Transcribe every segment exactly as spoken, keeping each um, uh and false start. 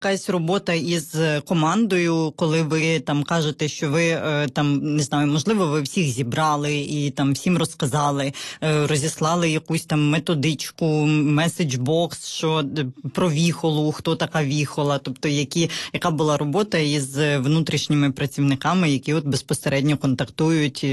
якась робота із командою, коли ви там кажете, що ви там, не знаю, можливо, ви всіх зібрали і там всім розказали, розіслали якусь там методичку, меседж-бокс, що про віхолу, хто така віхола, тобто які, яка була робота із внутрішніми працівниками, які от безпосередньо контактують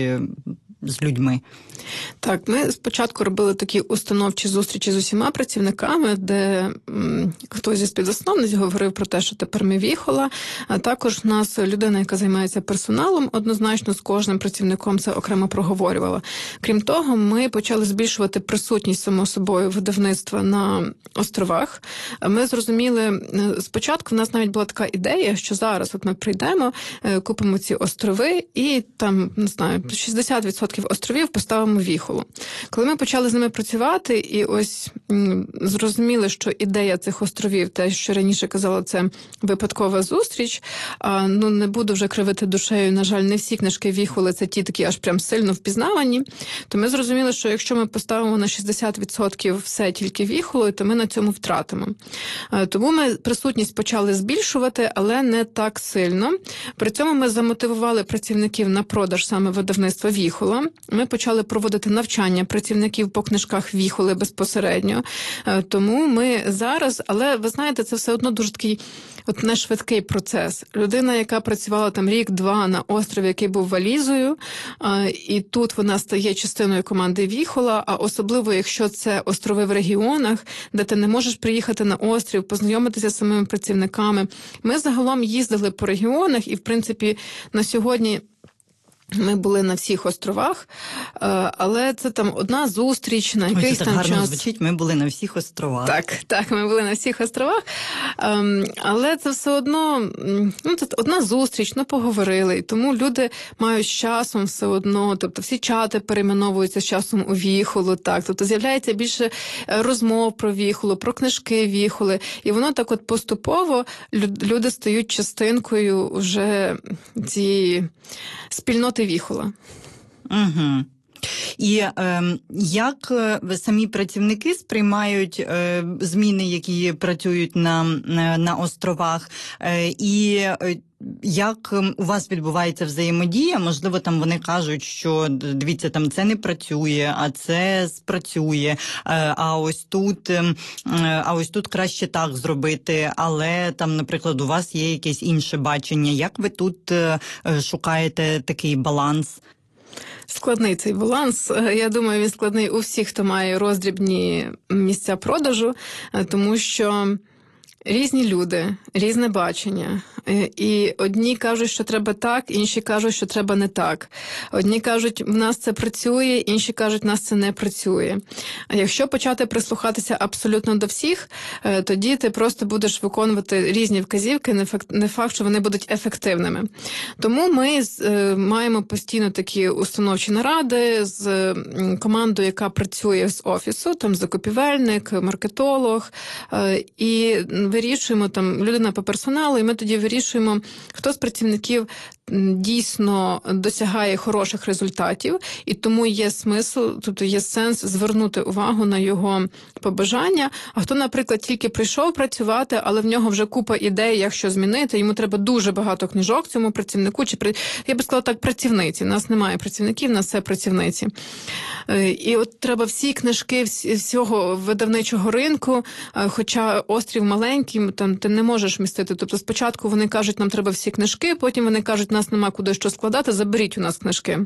з людьми? Так, ми спочатку робили такі установчі зустрічі з усіма працівниками, де м, хтось зі співзасновниць говорив про те, що тепер ми віхола, а також в нас людина, яка займається персоналом, однозначно з кожним працівником це окремо проговорювала. Крім того, ми почали збільшувати присутність, само собою, видавництва на островах. Ми зрозуміли, спочатку в нас навіть була така ідея, що зараз от ми прийдемо, купимо ці острови і там, не знаю, шістдесят відсотків островів поставимо віхолу. Коли ми почали з ними працювати і ось м, зрозуміли, що ідея цих островів, те, що раніше казала, це випадкова зустріч, а, ну не буду вже кривити душею, на жаль, не всі книжки віхоли, це ті такі аж прям сильно впізнавані, то ми зрозуміли, що якщо ми поставимо на шістдесят відсотків все тільки віхолою, то ми на цьому втратимо. А, тому ми присутність почали збільшувати, але не так сильно. При цьому ми замотивували працівників на продаж саме видавництва віхола. Ми почали проводити навчання працівників по книжках віхоли безпосередньо. Тому ми зараз, але ви знаєте, це все одно дуже такий от не швидкий процес. Людина, яка працювала там рік-два на острові, який був валізою, і тут вона стає частиною команди віхола, а особливо, якщо це острови в регіонах, де ти не можеш приїхати на острів, познайомитися з самими працівниками. Ми загалом їздили по регіонах і, в принципі, на сьогодні ми були на всіх островах, але це там одна зустріч на якийсь Ой, це там так гарно час. Звучить, ми були на всіх островах. Так, так, ми були на всіх островах, але це все одно, ну, це одна зустріч, ну, поговорили, і тому люди мають з часом все одно, тобто всі чати перейменовуються з часом у віхолу, так, тобто з'являється більше розмов про віхолу, про книжки віхоли, і воно так от поступово люди стають частинкою вже цієї спільноти віхола. Угу. І е, як самі працівники сприймають е, зміни, які працюють на, на островах, е, і як у вас відбувається взаємодія? Можливо, там вони кажуть, що дивіться, там це не працює, а це спрацює, а ось тут, а ось тут краще так зробити, але там, наприклад, у вас є якесь інше бачення. Як ви тут шукаєте такий баланс? Складний цей баланс. Я думаю, він складний у всіх, хто має роздрібні місця продажу, тому що різні люди, різне бачення. І одні кажуть, що треба так, інші кажуть, що треба не так. Одні кажуть, в нас це працює, інші кажуть, в нас це не працює. А якщо почати прислухатися абсолютно до всіх, тоді ти просто будеш виконувати різні вказівки, не факт, не факт, що вони будуть ефективними. Тому ми маємо постійно такі установчі наради з командою, яка працює з офісу, там закупівельник, маркетолог, і вирішуємо, там людина по персоналу, і ми тоді вирішуємо, хто з працівників дійсно досягає хороших результатів, і тому є смисл, тобто є сенс звернути увагу на його побажання, а хто, наприклад, тільки прийшов працювати, але в нього вже купа ідей, як що змінити, йому треба дуже багато книжок цьому працівнику, чи, я би сказала так, працівниці. У нас немає працівників, у нас все працівниці. І от треба всі книжки всього видавничого ринку, хоча острів маленький, там ти не можеш вмістити. Тобто спочатку вони кажуть, нам треба всі книжки, потім вони кажуть, нас нема куди що складати, заберіть у нас книжки.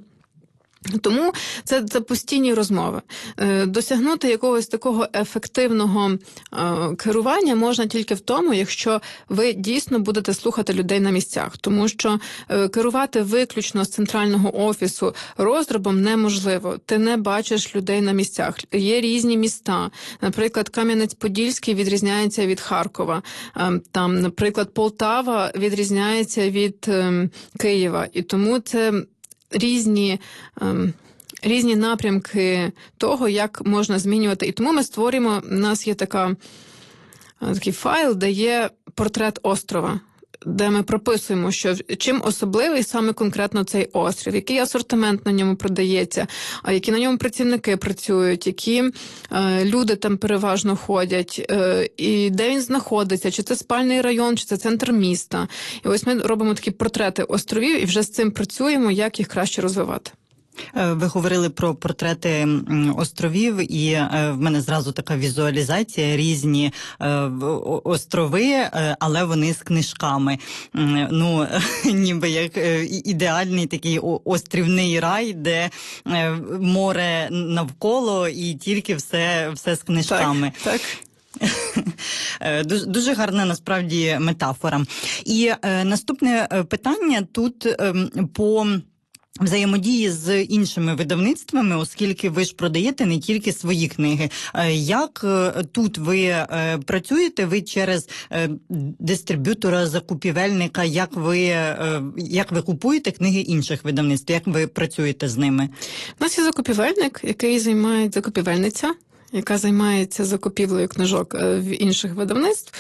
Тому це, це постійні розмови. Досягнути якогось такого ефективного керування можна тільки в тому, якщо ви дійсно будете слухати людей на місцях. Тому що керувати виключно з центрального офісу роздробом неможливо. Ти не бачиш людей на місцях. Є різні міста. Наприклад, Кам'янець-Подільський відрізняється від Харкова. Там, наприклад, Полтава відрізняється від Києва. І тому це різні, ем, різні напрямки того, як можна змінювати. І тому ми створюємо, у нас є така, такий файл, де є портрет острова. де ми прописуємо, що чим особливий саме конкретно цей острів, який асортимент на ньому продається, а які на ньому працівники працюють, які е, люди там переважно ходять, е, і де він знаходиться, чи це спальний район, чи це центр міста. І ось ми робимо такі портрети островів і вже з цим працюємо, як їх краще розвивати. Ви говорили про портрети островів, і в мене зразу така візуалізація, різні острови, але вони з книжками. Ну, ніби як ідеальний такий острівний рай, де море навколо і тільки все, все з книжками. Так, так. Дуже, дуже гарна, насправді, метафора. І е, наступне питання тут е, по взаємодії з іншими видавництвами, оскільки ви ж продаєте не тільки свої книги. Як тут ви працюєте? Ви через дистриб'ютора, закупівельника, як ви, як ви купуєте книги інших видавництв? Як ви працюєте з ними? У нас є закупівельник, який займає закупівельниця, яка займається закупівлею книжок в інших видавництв.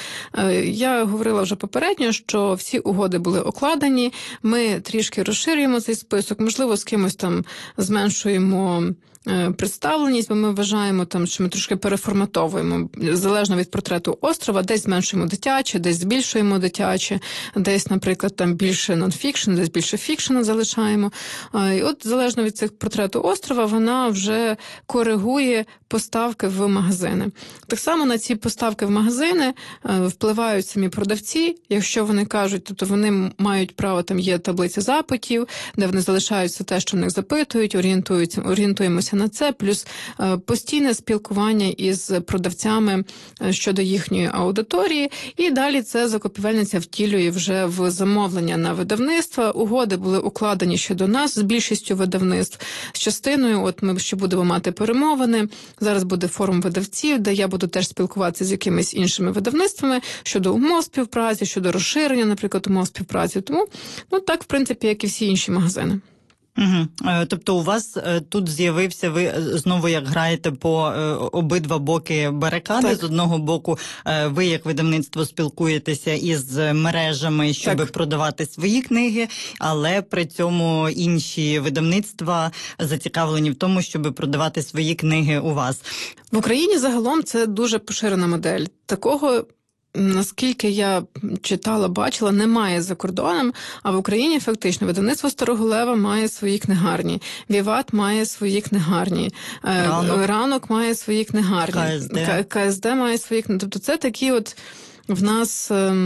Я говорила вже попередньо, що всі угоди були окладені, ми трішки розширюємо цей список, можливо, з кимось там зменшуємо представленість, бо ми вважаємо, там, що ми трошки переформатовуємо, залежно від портрету острова, десь зменшуємо дитяче, десь збільшуємо дитяче, десь, наприклад, там більше нон-фікшн, десь більше фікшн залишаємо. І от, залежно від цих портрету острова, вона вже коригує поставки в магазини. Так само на ці поставки в магазини впливають самі продавці, якщо вони кажуть, тобто вони мають право, там є таблиця запитів, де вони залишаються те, що в них запитують, орієнтуються, орієнтуємося на це, плюс постійне спілкування із продавцями щодо їхньої аудиторії, і далі це закупівельниця втілює вже в замовлення на видавництва. Угоди були укладені щодо нас з більшістю видавництв. З частиною, от ми ще будемо мати перемовини, зараз буде форум видавців, де я буду теж спілкуватися з якимись іншими видавництвами щодо умов співпраці, щодо розширення, наприклад, умов співпраці. Тому, ну так, в принципі, як і всі інші магазини. Угу. Тобто у вас тут з'явився, ви знову як граєте по обидва боки барикади. Так. З одного боку ви як видавництво спілкуєтеся із мережами, щоб так. продавати свої книги, але при цьому інші видавництва зацікавлені в тому, щоб продавати свої книги у вас. В Україні загалом це дуже поширена модель. Такого, наскільки я читала, бачила, немає за кордоном, а в Україні фактично видавництво Староголева має свої книгарні, Віват має свої книгарні, Ранок, Ранок має свої книгарні, КСД. КСД має свої книгарні. Тобто це такі от в нас...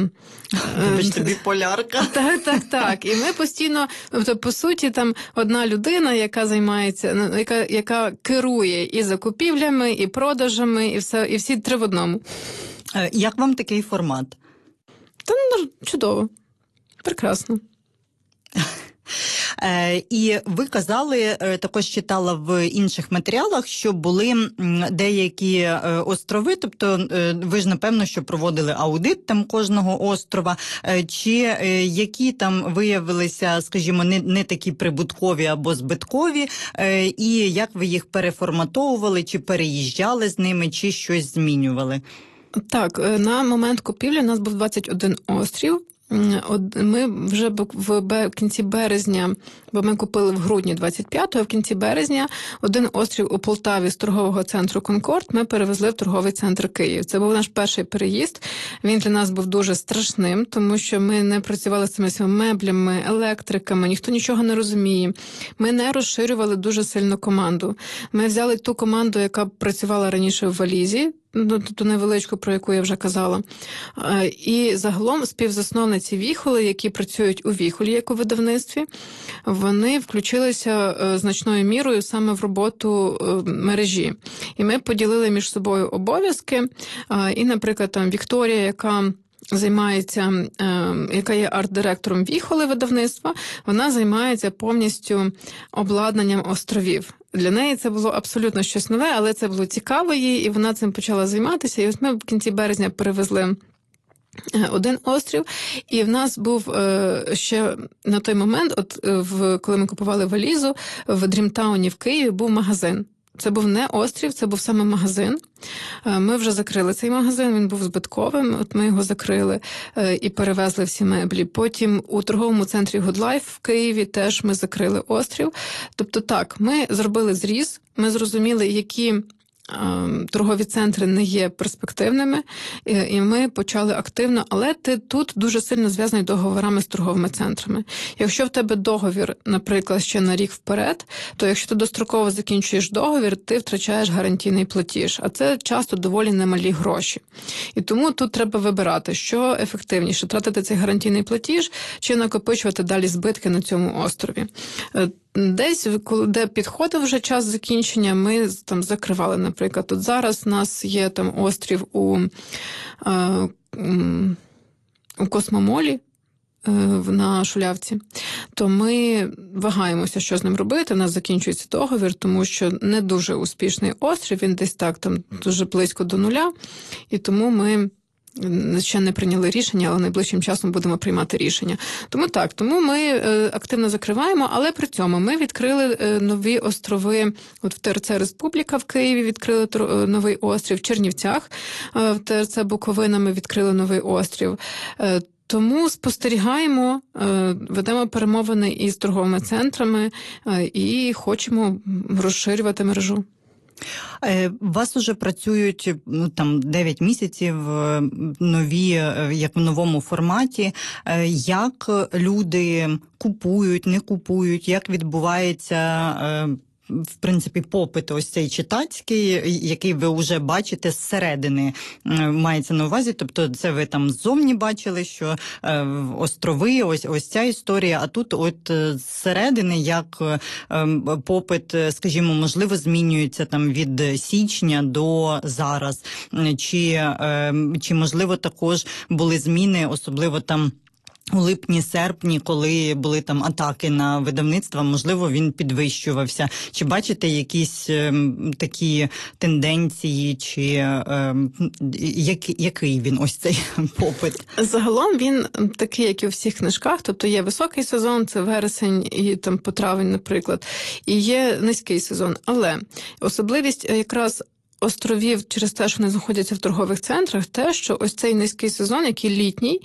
Вибач, тобі полярка. Так, так, так. І ми постійно, тобто, по суті, там одна людина, яка займається, яка, яка керує і закупівлями, і продажами, і все, і всі три в одному. Як вам такий формат? Та ну, чудово. Прекрасно. І ви казали, також читала в інших матеріалах, що були деякі острови, тобто ви ж, напевно, що проводили аудит там кожного острова, чи які там виявилися, скажімо, не, не такі прибуткові або збиткові, і як ви їх переформатовували, чи переїжджали з ними, чи щось змінювали? Так, на момент купівлі у нас був двадцять один острів. Ми вже в кінці березня, бо ми купили в грудні двадцять п'ятого, в кінці березня один острів у Полтаві з торгового центру «Конкорд» ми перевезли в торговий центр Київ. Це був наш перший переїзд. Він для нас був дуже страшним, тому що ми не працювали з цими всіма меблями, електриками, ніхто нічого не розуміє. Ми не розширювали дуже сильно команду. Ми взяли ту команду, яка працювала раніше в Валізі, ту невеличку, про яку я вже казала. І загалом співзасновниці Віхоли, які працюють у Віхолі, як у видавництві, вони включилися значною мірою саме в роботу мережі. І ми поділили між собою обов'язки. І, наприклад, там Вікторія, яка займається, яка є арт-директором Віхоли видавництва, вона займається повністю обладнанням островів. Для неї це було абсолютно щось нове, але це було цікаво їй, і вона цим почала займатися. І ось ми в кінці березня перевезли один острів, і в нас був ще на той момент, от в коли ми купували валізу, в Дрімтауні в Києві був магазин. це був не острів, це був саме магазин. Ми вже закрили цей магазин, він був збитковим, от ми його закрили і перевезли всі меблі. Потім у торговому центрі Good Life в Києві теж ми закрили острів. Тобто так, ми зробили зріз, ми зрозуміли, які торгові центри не є перспективними, і ми почали активно, але ти тут дуже сильно зв'язаний договорами з торговими центрами. Якщо в тебе договір, наприклад, ще на рік вперед, то якщо ти достроково закінчуєш договір, ти втрачаєш гарантійний платіж, а це часто доволі немалі гроші. І тому тут треба вибирати, що ефективніше, тратити цей гарантійний платіж чи накопичувати далі збитки на цьому острові. Десь, де підходив вже час закінчення, ми там закривали, наприклад. От зараз у нас є там острів у, е, у Космомолі е, на Шулявці, то ми вагаємося, що з ним робити. У нас закінчується договір, тому що не дуже успішний острів, він десь так там дуже близько до нуля, і тому ми ще не прийняли рішення, але найближчим часом будемо приймати рішення. Тому так, тому ми активно закриваємо, але при цьому ми відкрили нові острови. От в ТРЦ «Республіка» в Києві відкрили новий острів, в Чернівцях в ТРЦ «Буковина» ми відкрили новий острів. Тому спостерігаємо, ведемо перемовини із торговими центрами і хочемо розширювати мережу. Вас уже працюють ну, там дев'ять місяців нові, як в новому форматі. Як люди купують, не купують, як відбувається в принципі, попит ось цей читацький, який ви вже бачите зсередини, мається на увазі, тобто це ви там ззовні бачили, що е, острови, ось, ось ця історія, а тут от зсередини, як е, попит, скажімо, можливо, змінюється там від січня до зараз, чи, е, чи можливо також були зміни, особливо там у липні-серпні, коли були там атаки на видавництва, можливо, він підвищувався. Чи бачите якісь е, такі тенденції, чи е, як, який він ось цей попит? Загалом він такий, як і у всіх книжках, тобто є високий сезон, це вересень і там по травень, наприклад, і є низький сезон. Але особливість якраз островів через те, що вони знаходяться в торгових центрах, те, що ось цей низький сезон, який літній,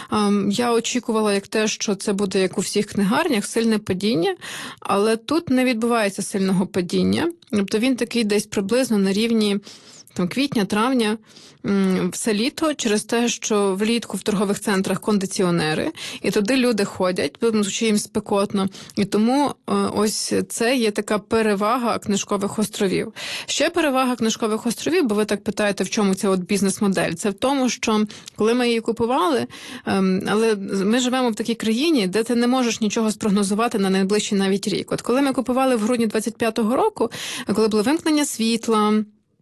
я очікувала як те, що це буде, як у всіх книгарнях, сильне падіння, але тут не відбувається сильного падіння. Тобто він такий десь приблизно на рівні там, квітня-травня, все літо, через те, що влітку в торгових центрах кондиціонери, і туди люди ходять, тому що їм спекотно. І тому ось це є така перевага книжкових островів. Ще перевага книжкових островів, бо ви так питаєте, в чому ця от бізнес-модель, це в тому, що коли ми її купували, але ми живемо в такій країні, де ти не можеш нічого спрогнозувати на найближчий навіть рік. От коли ми купували в грудні двадцять п'ятого року, коли було вимкнення світла,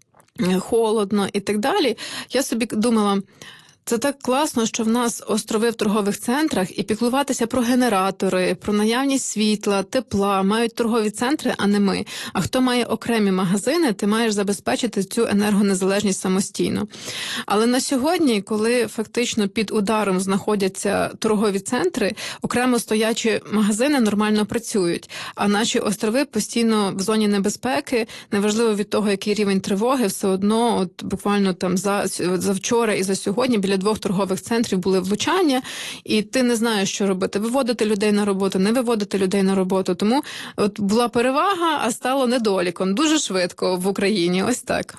холодно і так далі, я собі думала, це так класно, що в нас острови в торгових центрах, і піклуватися про генератори, про наявність світла, тепла мають торгові центри, а не ми. А хто має окремі магазини, ти маєш забезпечити цю енергонезалежність самостійно. Але на сьогодні, коли фактично під ударом знаходяться торгові центри, окремо стоячі магазини нормально працюють, а наші острови постійно в зоні небезпеки, неважливо від того, який рівень тривоги, все одно от буквально там за, за вчора і за сьогодні біля двох торгових центрів були влучання, і ти не знаєш, що робити. Виводити людей на роботу, не виводити людей на роботу. Тому от була перевага, а стало недоліком. Дуже швидко в Україні. Ось так.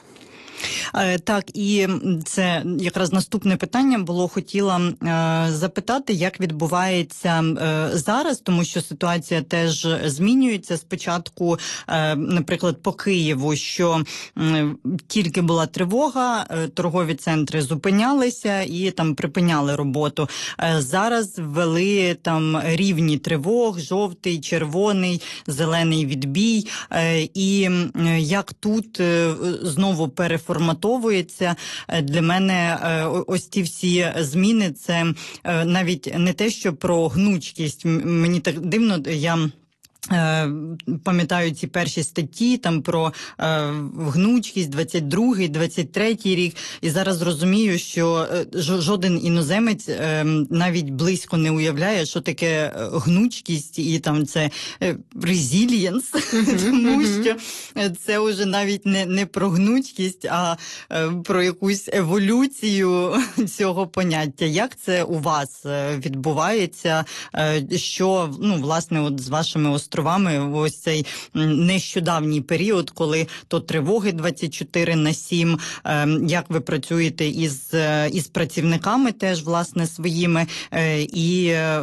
Так, і це якраз наступне питання було, хотіла е, запитати, як відбувається е, зараз, тому що ситуація теж змінюється. Спочатку, е, наприклад, по Києву, що е, тільки була тривога, е, торгові центри зупинялися і там припиняли роботу. Е, зараз ввели там рівні тривог, жовтий, червоний, зелений відбій, е, і е, як тут е, знову переформатовується. форматовується. Для мене ось ті всі зміни, це навіть не те, що про гнучкість. Мені так дивно, я Пам'ятаю ці перші статті там про е, гнучкість, двадцять другий, двадцять третій рік. І зараз розумію, що жоден іноземець е, навіть близько не уявляє, що таке гнучкість і там це resilience, mm-hmm. тому що це вже навіть не, не про гнучкість, а е, про якусь еволюцію цього поняття. Як це у вас відбувається? Е, що, ну, власне, от з вашими островами ось цей нещодавній період, коли то тривоги двадцять чотири на сім, як ви працюєте із, із працівниками теж, власне, своїми, і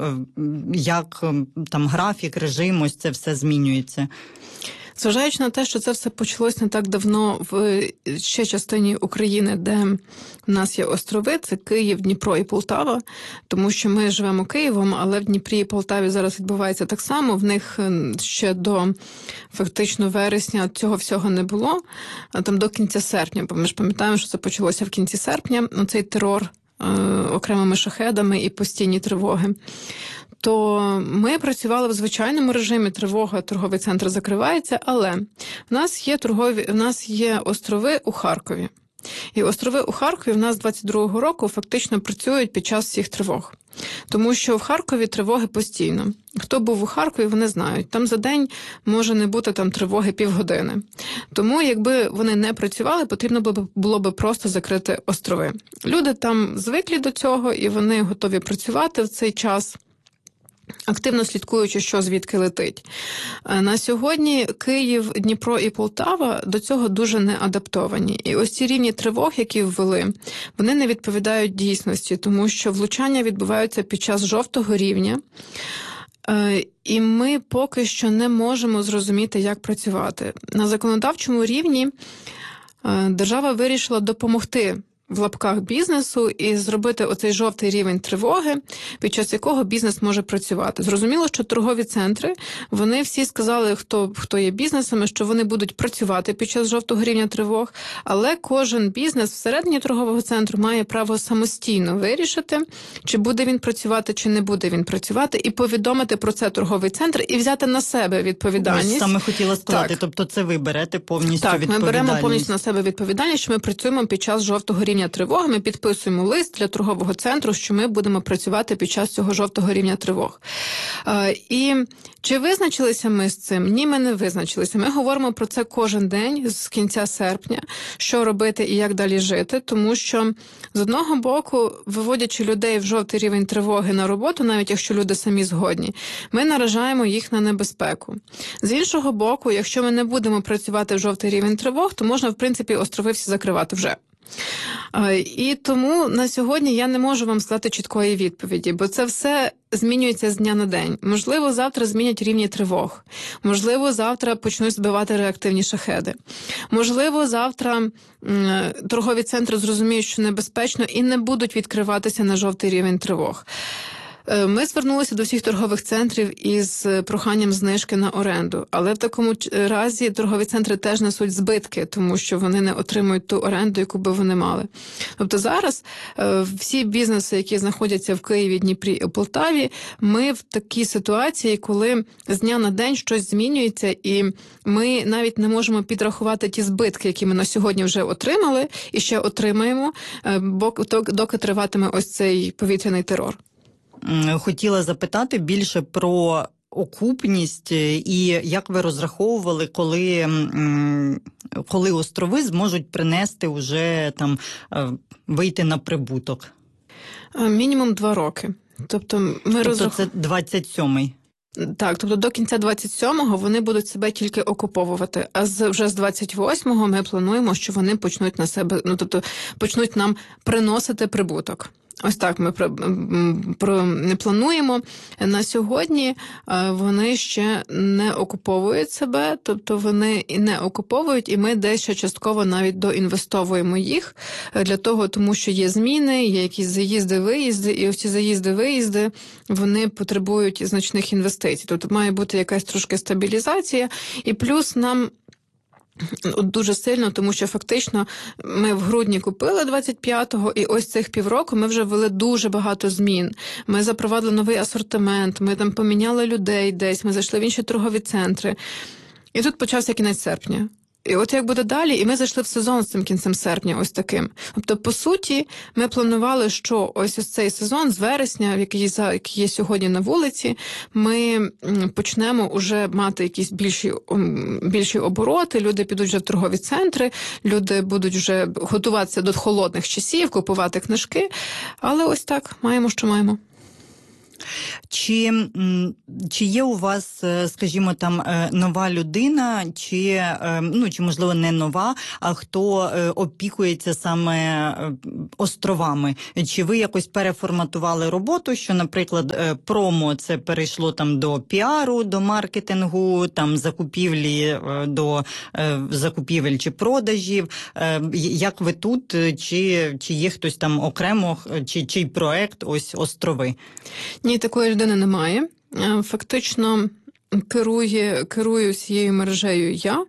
як там графік, режим, ось це все змінюється? Зважаючи на те, що це все почалось не так давно в ще частині України, де в нас є острови, це Київ, Дніпро і Полтава, тому що ми живемо Києвом, але в Дніпрі і Полтаві зараз відбувається так само, в них ще до фактично вересня цього всього не було, а там до кінця серпня, бо ми ж пам'ятаємо, що це почалося в кінці серпня, оцей терор е, окремими шахедами і постійні тривоги. То ми працювали в звичайному режимі, тривога, торговий центр закривається, але в нас є торгові, в нас є острови у Харкові. І острови у Харкові в нас з двадцять другого року фактично працюють під час всіх тривог. Тому що в Харкові тривоги постійно. Хто був у Харкові, вони знають. Там за день може не бути там тривоги півгодини. Тому, якби вони не працювали, потрібно було б, було б просто закрити острови. Люди там звиклі до цього, і вони готові працювати в цей час, активно слідкуючи, що звідки летить. На сьогодні Київ, Дніпро і Полтава до цього дуже не адаптовані. І ось ці рівні тривог, які ввели, вони не відповідають дійсності, тому що влучання відбуваються під час жовтого рівня. І ми поки що не можемо зрозуміти, як працювати. На законодавчому рівні держава вирішила допомогти в лапках бізнесу і зробити оцей жовтий рівень тривоги, під час якого бізнес може працювати. Зрозуміло, що торгові центри, вони всі сказали, хто, хто є бізнесами, що вони будуть працювати під час жовтого рівня тривог, але кожен бізнес всередині торгового центру має право самостійно вирішити, чи буде він працювати, чи не буде він працювати, і повідомити про це торговий центр, і взяти на себе відповідальність. Ось саме хотіла сказати, так. Тобто це ви берете повністю так, відповідальність. Так, ми беремо повністю на себе відповідальність, що ми працюємо під час жовтого рівня тривоги, ми підписуємо лист для торгового центру, що ми будемо працювати під час цього жовтого рівня тривог. І чи визначилися ми з цим? Ні, ми не визначилися. Ми говоримо про це кожен день з кінця серпня, що робити і як далі жити, тому що з одного боку, виводячи людей в жовтий рівень тривоги на роботу, навіть якщо люди самі згодні, ми наражаємо їх на небезпеку. З іншого боку, якщо ми не будемо працювати в жовтий рівень тривог, то можна, в принципі, острови всі закривати вже. І тому на сьогодні я не можу вам сказати чіткої відповіді, бо це все змінюється з дня на день. Можливо, завтра змінять рівні тривог. Можливо, завтра почнуть збивати реактивні шахеди. Можливо, завтра м, торгові центри зрозуміють, що небезпечно і не будуть відкриватися на жовтий рівень тривог. Ми звернулися до всіх торгових центрів із проханням знижки на оренду, але в такому разі торгові центри теж несуть збитки, тому що вони не отримують ту оренду, яку би вони мали. Тобто зараз всі бізнеси, які знаходяться в Києві, Дніпрі і Полтаві, ми в такій ситуації, коли з дня на день щось змінюється, і ми навіть не можемо підрахувати ті збитки, які ми на сьогодні вже отримали і ще отримаємо, доки триватиме ось цей повітряний терор. Хотіла запитати більше про окупність і як ви розраховували, коли, коли острови зможуть принести вже там вийти на прибуток? Мінімум два роки. Тобто ми тобто розрах... це двадцять сьомий? Так, тобто до кінця двадцять сьомого вони будуть себе тільки окуповувати, а з, вже з двадцять восьмого ми плануємо, що вони почнуть на себе, ну тобто почнуть нам приносити прибуток. Ось так ми про, про, не плануємо. На сьогодні вони ще не окуповують себе, тобто вони і не окуповують, і ми десь ще частково навіть доінвестовуємо їх для того, тому що є зміни, є якісь заїзди-виїзди, і ось ці заїзди-виїзди, вони потребують значних інвестицій. Тобто має бути якась трошки стабілізація, і плюс нам От дуже сильно, тому що фактично ми в грудні купили двадцять п'ятого, і ось цих півроку ми вже ввели дуже багато змін. Ми запровадили новий асортимент, ми там поміняли людей десь, ми зайшли в інші торгові центри. І тут почався кінець серпня. І от як буде далі, і ми зайшли в сезон з цим кінцем серпня, ось таким. Тобто, по суті, ми планували, що ось ось цей сезон з вересня, який, за, який є сьогодні на вулиці, ми почнемо вже мати якісь більші, більші обороти, люди підуть вже в торгові центри, люди будуть вже готуватися до холодних часів, купувати книжки. Але ось так, маємо, що маємо. Чи, чи є у вас, скажімо, там нова людина, чи, ну, чи, можливо, не нова, а хто опікується саме островами? Чи ви якось переформатували роботу, що, наприклад, промо це перейшло там до піару, до маркетингу, там закупівлі до закупівель чи продажів? Як ви тут? Чи, чи є хтось там окремо, чи чий проект ось острови? Ні, такої людини немає. Фактично керує, керую всією мережею я,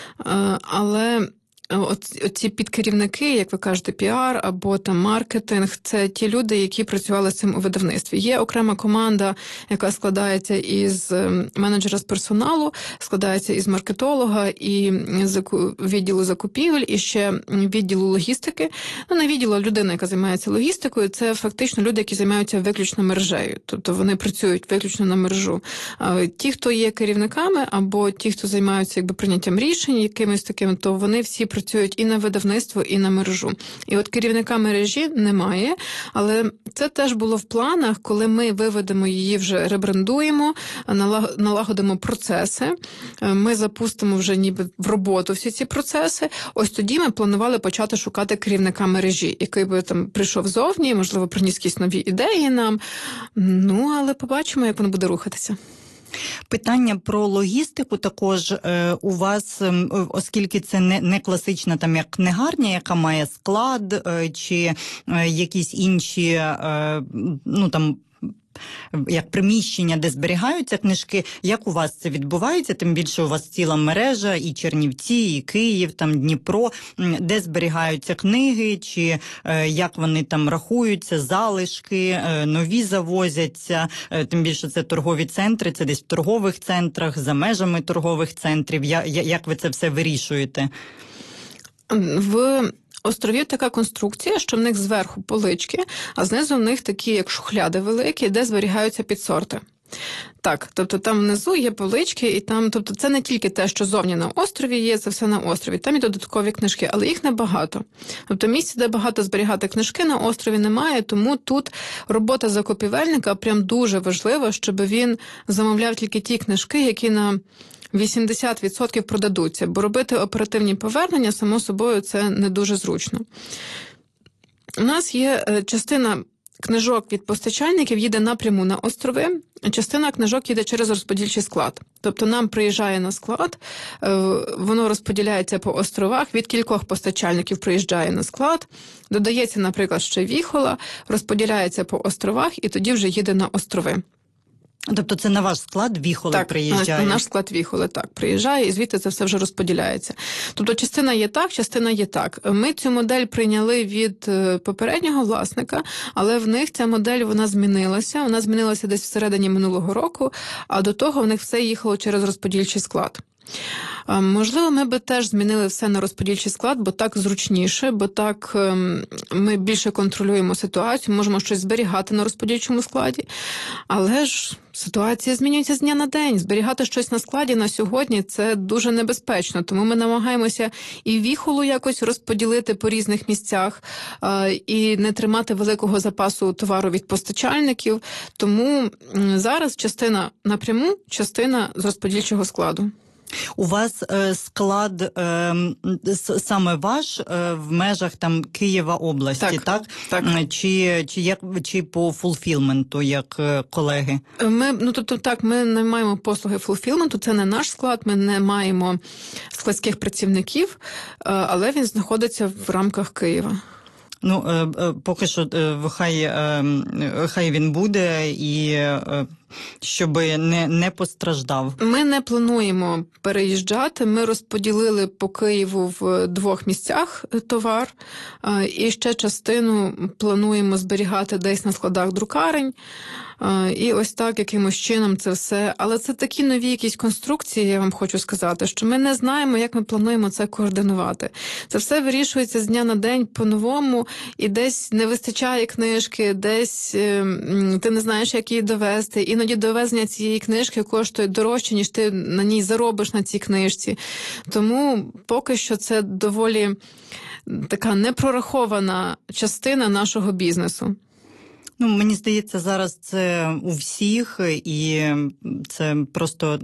але оці підкерівники, як ви кажете, піар або там маркетинг, це ті люди, які працювали з цим у видавництві. Є окрема команда, яка складається із менеджера з персоналу, складається із маркетолога і відділу закупівель, і ще відділу логістики. Ну, не відділу, а людина, яка займається логістикою, це фактично люди, які займаються виключно мережею. Тобто вони працюють виключно на мережу. Ті, хто є керівниками, або ті, хто займаються якби прийняттям рішень якимось таким, то вони всі працюють і на видавництво, і на мережу. І от керівника мережі немає, але це теж було в планах, коли ми виведемо її, вже ребрендуємо, налагодимо процеси, ми запустимо вже ніби в роботу всі ці процеси. Ось тоді ми планували почати шукати керівника мережі, який би там прийшов зовні, можливо, приніс якісь нові ідеї нам. Ну, але побачимо, як воно буде рухатися. Питання про логістику також е, у вас, е, оскільки це не, не класична там як книгарня, яка має склад, е, чи е, якісь інші, е, ну там, як приміщення, де зберігаються книжки. Як у вас це відбувається? Тим більше у вас ціла мережа, і Чернівці, і Київ, там Дніпро, де зберігаються книги, чи е, як вони там рахуються, залишки, е, нові завозяться, е, тим більше це торгові центри, це десь в торгових центрах, за межами торгових центрів. Я, я, як ви це все вирішуєте? В островів така конструкція, що в них зверху полички, а знизу в них такі, як шухляди великі, де зберігаються підсорти. Так, тобто там внизу є полички, і там, тобто це не тільки те, що зовні на острові є, це все на острові. Там є додаткові книжки, але їх небагато. Тобто місця, де багато зберігати книжки, на острові немає, тому тут робота закупівельника прям дуже важлива, щоб він замовляв тільки ті книжки, які на вісімдесят відсотків продадуться, бо робити оперативні повернення, само собою, це не дуже зручно. У нас є частина книжок від постачальників їде напряму на острови, а частина книжок їде через розподільчий склад. Тобто нам приїжджає на склад, воно розподіляється по островах, від кількох постачальників приїжджає на склад, додається, наприклад, ще віхола, розподіляється по островах і тоді вже їде на острови. Тобто це на ваш склад віхоли так, приїжджає? Так, на наш склад віхоли, так, приїжджає, і звідти це все вже розподіляється. Тобто частина є так, частина є так. Ми цю модель прийняли від попереднього власника, але в них ця модель, вона змінилася. Вона змінилася десь всередині минулого року, а до того в них все їхало через розподільчий склад. Можливо, ми би теж змінили все на розподільчий склад, бо так зручніше, бо так ми більше контролюємо ситуацію, можемо щось зберігати на розподільчому складі, але ж ситуація змінюється з дня на день. Зберігати щось на складі на сьогодні – це дуже небезпечно, тому ми намагаємося і віхолу якось розподілити по різних місцях, і не тримати великого запасу товару від постачальників, тому зараз частина напряму, частина з розподільчого складу. У вас е, склад е, саме ваш е, в межах там Києва області, так? Так, так? Чи, чи, як, чи по фулфілменту, як е, колеги? Ми, ну, тобто, так, ми не маємо послуги фулфілменту, це не наш склад, ми не маємо складських працівників, е, але він знаходиться в рамках Києва. Ну, е, е, поки що е, хай, е, хай він буде, і е, щоб не, не постраждав? Ми не плануємо переїжджати. Ми розподілили по Києву в двох місцях товар. І ще частину плануємо зберігати десь на складах друкарень. І ось так, якимось чином це все. Але це такі нові якісь конструкції, я вам хочу сказати, що ми не знаємо, як ми плануємо це координувати. Це все вирішується з дня на день по-новому, і десь не вистачає книжки, десь ти не знаєш, як її довести. Іноді довезення цієї книжки коштує дорожче, ніж ти на ній заробиш на цій книжці. Тому поки що це доволі така непрорахована частина нашого бізнесу. Ну, мені здається, зараз це у всіх, і це просто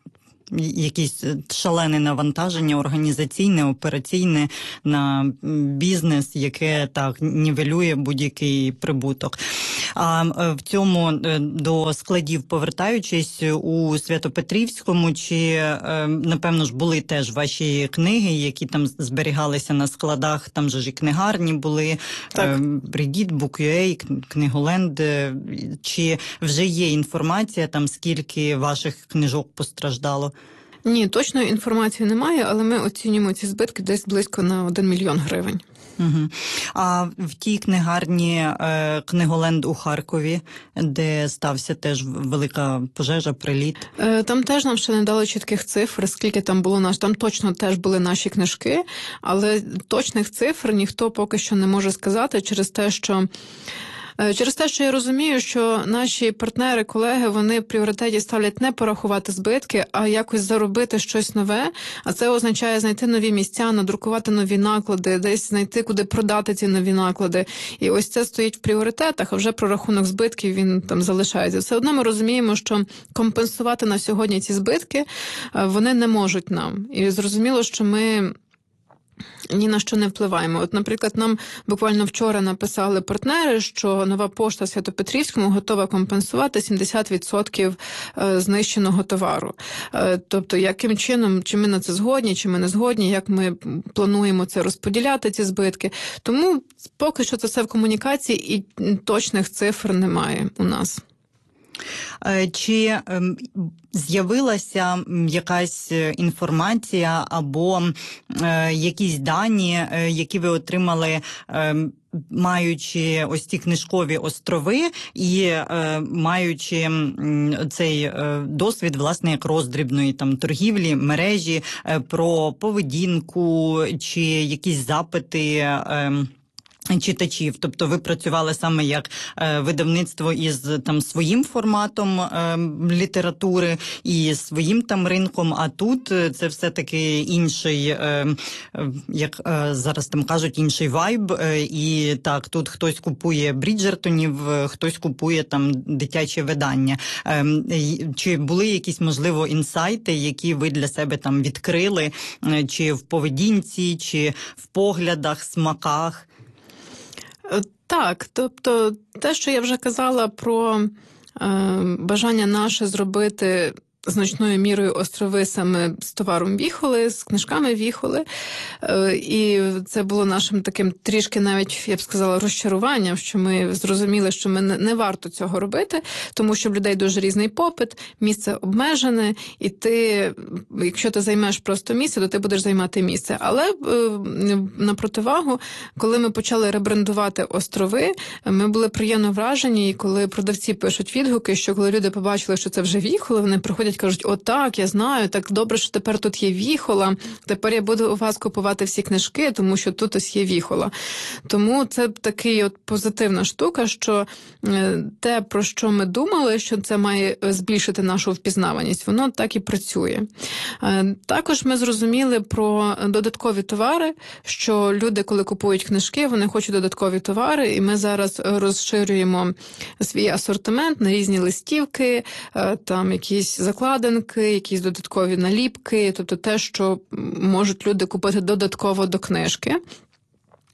якесь шалене навантаження організаційне, операційне на бізнес, яке так нівелює будь-який прибуток. А в цьому, до складів повертаючись, у Свято-Петрівському, чи, напевно ж, були теж ваші книги, які там зберігалися на складах, там же ж і книгарні були, Бригіт, Бук'юей, Книголенд, чи вже є інформація, там скільки ваших книжок постраждало? Ні, точної інформації немає, але ми оцінюємо ці збитки десь близько на один мільйон гривень. Угу. А в тій книгарні е, Книголенд у Харкові, де стався теж велика пожежа, приліт? Е, там теж нам ще не дали чітких цифр, скільки там було наш. Там точно теж були наші книжки, але точних цифр ніхто поки що не може сказати через те, що Через те, що я розумію, що наші партнери, колеги, вони в пріоритеті ставлять не порахувати збитки, а якось заробити щось нове. А це означає знайти нові місця, надрукувати нові наклади, десь знайти, куди продати ці нові наклади. І ось це стоїть в пріоритетах, а вже прорахунок збитків, він там залишається. Все одно ми розуміємо, що компенсувати на сьогодні ці збитки вони не можуть нам. І зрозуміло, що ми ні на що не впливаємо. От, наприклад, нам буквально вчора написали партнери, що Нова пошта Свято-Петрівському готова компенсувати сімдесят відсотків знищеного товару. Тобто, яким чином, чи ми на це згодні, чи ми не згодні, як ми плануємо це розподіляти, ці збитки. Тому поки що це все в комунікації і точних цифр немає у нас. Чи з'явилася якась інформація або якісь дані, які ви отримали, маючи ось ці книжкові острови і маючи цей досвід, власне, як роздрібної там торгівлі, мережі, про поведінку чи якісь запити читачів? Тобто ви працювали саме як е, видавництво із там своїм форматом е, літератури і своїм там ринком, а тут це все-таки інший, е, як е, зараз там кажуть, інший вайб. Е, і так, тут хтось купує Бріджертонів, хтось купує там дитяче видання. Е, чи були якісь, можливо, інсайти, які ви для себе там відкрили, е, чи в поведінці, чи в поглядах, смаках? Так, тобто те, що я вже казала про е, бажання наше зробити значною мірою острови саме з товаром Віхоли, з книжками Віхоли. І це було нашим таким трішки навіть, я б сказала, розчаруванням, що ми зрозуміли, що ми не, не варто цього робити, тому що в людей дуже різний попит, місце обмежене, і ти, якщо ти займеш просто місце, то ти будеш займати місце. Але на противагу, коли ми почали ребрендувати острови, ми були приємно вражені, і коли продавці пишуть відгуки, що коли люди побачили, що це вже Віхола, вони приходять, кажуть, о, так, я знаю, так добре, що тепер тут є Віхола, тепер я буду у вас купувати всі книжки, тому що тут ось є Віхола. Тому це такий от позитивна штука, що те, про що ми думали, що це має збільшити нашу впізнаваність, воно так і працює. Також ми зрозуміли про додаткові товари, що люди, коли купують книжки, вони хочуть додаткові товари, і ми зараз розширюємо свій асортимент на різні листівки, там якісь закладинки, якісь додаткові наліпки, тобто те, що можуть люди купити додатково до книжки.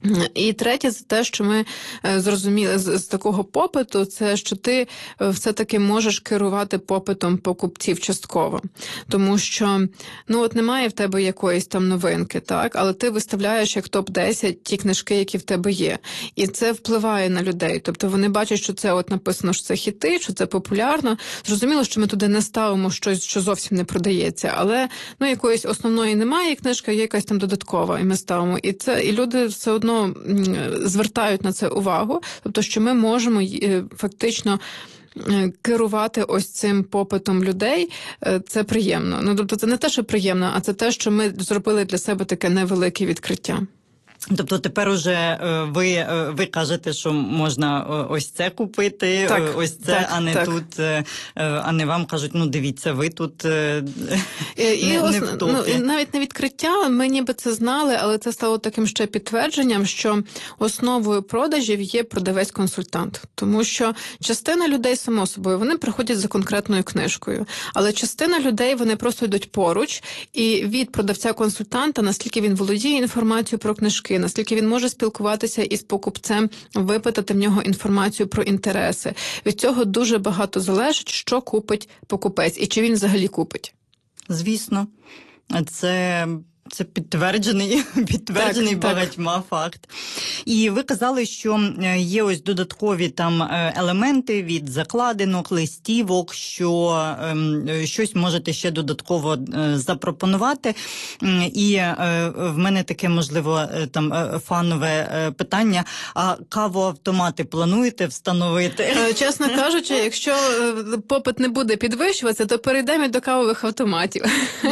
І третє, це те, що ми зрозуміли з, з такого попиту, це що ти все-таки можеш керувати попитом покупців частково. Тому що, ну от немає в тебе якоїсь там новинки, так, але ти виставляєш як топ десять ті книжки, які в тебе є. І це впливає на людей. Тобто вони бачать, що це от написано, що це хіти, що це популярно. Зрозуміло, що ми туди не ставимо щось, що зовсім не продається, але ну якоїсь основної немає, книжка є якась там додаткова, і ми ставимо. І це і люди все одно звертають на це увагу, тобто, що ми можемо фактично керувати ось цим попитом людей, це приємно. Ну, тобто, це не те, що приємно, а це те, що ми зробили для себе таке невелике відкриття. Тобто тепер уже ви, ви кажете, що можна ось це купити, так, ось це, так, а не так. тут, а не вам кажуть, ну дивіться, ви тут і, не, ос... не в топі. Ну, навіть не відкриття, ми ніби це знали, але це стало таким ще підтвердженням, що основою продажів є продавець-консультант. Тому що частина людей, само собою, вони приходять за конкретною книжкою, але частина людей, вони просто йдуть поруч, і від продавця-консультанта, наскільки він володіє інформацією про книжки, наскільки він може спілкуватися із покупцем, випитати в нього інформацію про інтереси. Від цього дуже багато залежить, що купить покупець і чи він взагалі купить. Звісно. Це... Це підтверджений, підтверджений так, багатьма так. факт. І ви казали, що є ось додаткові там елементи від закладинок, листівок, що ем, щось можете ще додатково запропонувати. І е, в мене таке, можливо, там фанове питання. А кавоавтомати плануєте встановити? Чесно кажучи, якщо попит не буде підвищуватися, то перейдемо до кавових автоматів.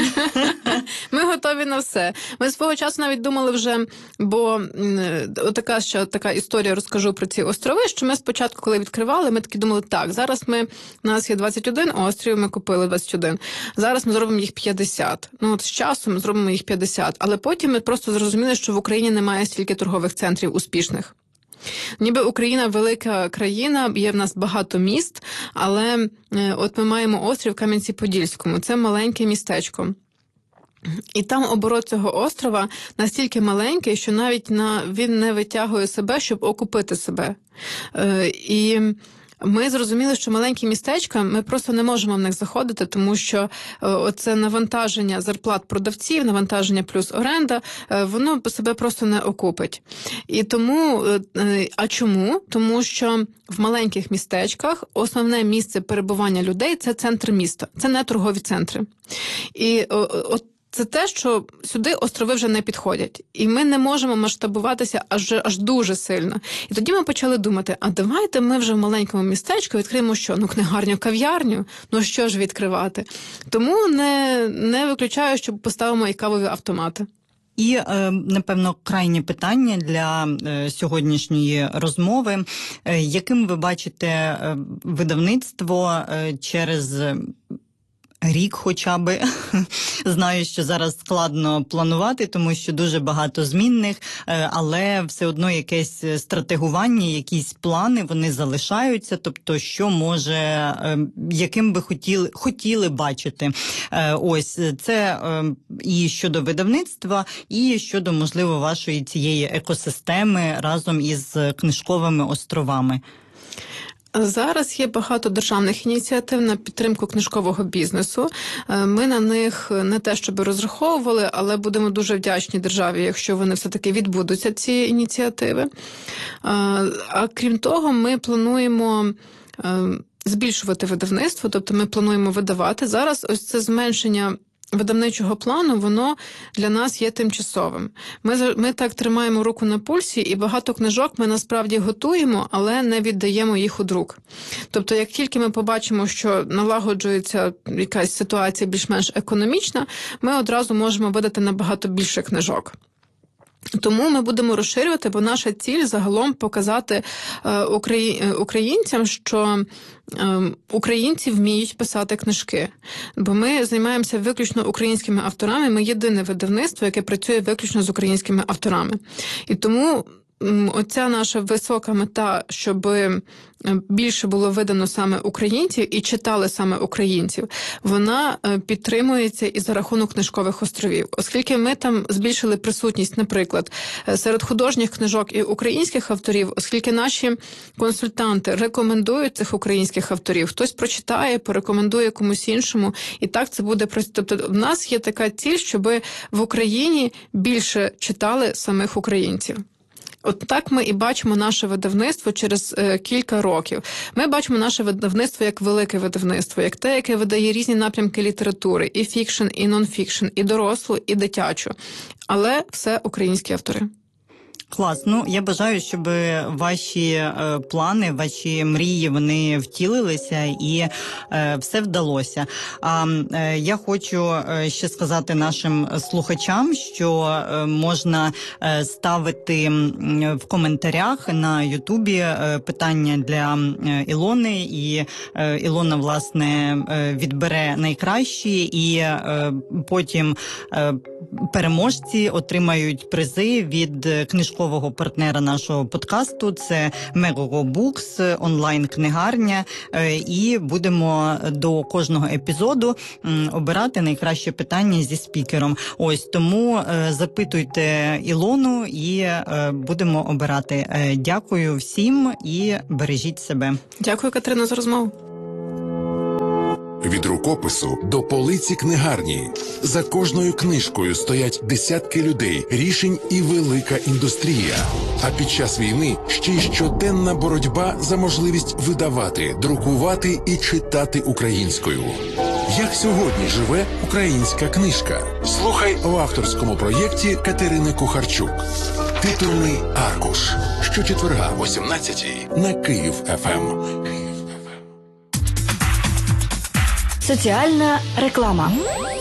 Ми готові на все. Ми свого часу навіть думали вже, бо отака ще така історія розкажу про ці острови, що ми спочатку, коли відкривали, ми такі думали, так, зараз ми, у нас є двадцять один острів, ми купили двадцять один, зараз ми зробимо їх п'ятдесят. Ну от з часом ми зробимо їх п'ятдесят, але потім ми просто зрозуміли, що в Україні немає стільки торгових центрів успішних. Ніби Україна велика країна, є в нас багато міст, але от ми маємо острів Кам'янці-Подільському, це маленьке містечко. І там оборот цього острова настільки маленький, що навіть на, він не витягує себе, щоб окупити себе. Е, і ми зрозуміли, що маленькі містечка, ми просто не можемо в них заходити, тому що оце навантаження зарплат продавців, навантаження плюс оренда, воно себе просто не окупить. І тому, а чому? Тому що в маленьких містечках основне місце перебування людей – це центр міста, це не торгові центри. І от це те, що сюди острови вже не підходять. І ми не можемо масштабуватися аж, аж дуже сильно. І тоді ми почали думати, а давайте ми вже в маленькому містечку відкриємо що? Ну, книгарню, кав'ярню? Ну, що ж відкривати? Тому не, не виключаю, що поставимо і кавові автомати. І, напевно, крайнє питання для сьогоднішньої розмови. Яким ви бачите видавництво через рік хоча би? Знаю, що зараз складно планувати, тому що дуже багато змінних, але все одно якесь стратегування, якісь плани, вони залишаються. Тобто, що може, яким би хотіли, хотіли бачити. Ось, це і щодо видавництва, і щодо, можливо, вашої цієї екосистеми разом із книжковими островами. Зараз є багато державних ініціатив на підтримку книжкового бізнесу. Ми на них не те, щоб розраховували, але будемо дуже вдячні державі, якщо вони все-таки відбудуться, ці ініціативи. А крім того, ми плануємо збільшувати видавництво, тобто ми плануємо видавати. Зараз ось це зменшення видавничого плану, воно для нас є тимчасовим. Ми, ми так тримаємо руку на пульсі, і багато книжок ми насправді готуємо, але не віддаємо їх у друк. Тобто, як тільки ми побачимо, що налагоджується якась ситуація більш-менш економічна, ми одразу можемо видати набагато більше книжок. Тому ми будемо розширювати, бо наша ціль загалом показати е, украї... українцям, що е, українці вміють писати книжки. Бо ми займаємося виключно українськими авторами, ми єдине видавництво, яке працює виключно з українськими авторами. І тому оця наша висока мета, щоб більше було видано саме українців і читали саме українців, вона підтримується і за рахунок книжкових островів. Оскільки ми там збільшили присутність, наприклад, серед художніх книжок і українських авторів, оскільки наші консультанти рекомендують цих українських авторів, хтось прочитає, порекомендує комусь іншому, і так це буде. Тобто в нас є така ціль, щоб в Україні більше читали самих українців. От так ми і бачимо наше видавництво через е, кілька років. Ми бачимо наше видавництво як велике видавництво, як те, яке видає різні напрямки літератури, і фікшн, і нон-фікшн, і дорослу, і дитячу. Але все українські автори. Клас. Ну, я бажаю, щоб ваші е, плани, ваші мрії, вони втілилися і е, все вдалося. А е, я хочу е, ще сказати нашим слухачам, що е, можна е, ставити в коментарях на Ютубі е, питання для е, Ілони, і е, Ілона, власне, е, відбере найкращі, і е, потім е, переможці отримають призи від книжкового партнера нашого подкасту. Це Megogo Books, онлайн-книгарня. І будемо до кожного епізоду обирати найкраще питання зі спікером. Ось, тому запитуйте Ілону і будемо обирати. Дякую всім і бережіть себе. Дякую, Катерина, за розмову. Від рукопису до полиці книгарні. За кожною книжкою стоять десятки людей, рішень і велика індустрія. А під час війни ще й щоденна боротьба за можливість видавати, друкувати і читати українською. Як сьогодні живе українська книжка? Слухай у авторському проєкті Катерини Кухарчук. Титульний аркуш. Щочетверга о сімнадцятій на Київ еф ем. Соціальна реклама.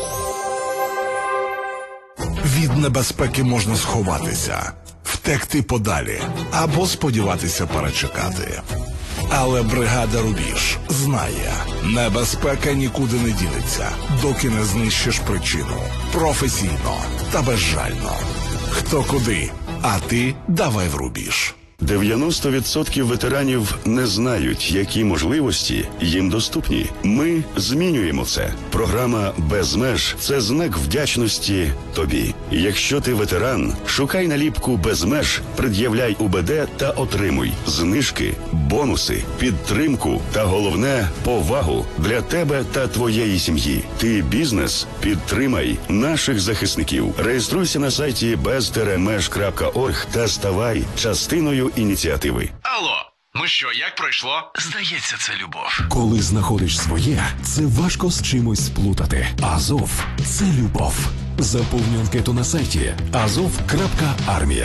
Від небезпеки можна сховатися, втекти подалі або сподіватися перечекати. Але бригада «Рубіж» знає, небезпека нікуди не дінеться, доки не знищиш причину. Професійно та безжально. Хто куди, а ти давай в «Рубіж». дев'яносто відсотків ветеранів не знають, які можливості їм доступні. Ми змінюємо це. Програма «Без меж» – це знак вдячності тобі. Якщо ти ветеран, шукай наліпку «Без меж», пред'являй у be de та отримуй знижки, бонуси, підтримку та, головне, повагу для тебе та твоєї сім'ї. Ти бізнес? Підтримай наших захисників. Реєструйся на сайті без меж крапка орг та ставай частиною ініціативи. Алло, ну що, як пройшло? Здається, це любов. Коли знаходиш своє, це важко з чимось сплутати. Азов – це любов. Заповнюй анкету на сайті азов крапка армія.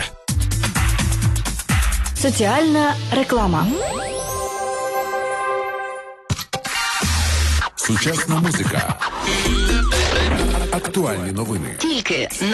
Соціальна реклама. Сучасна музика. Актуальні новини. Тільки на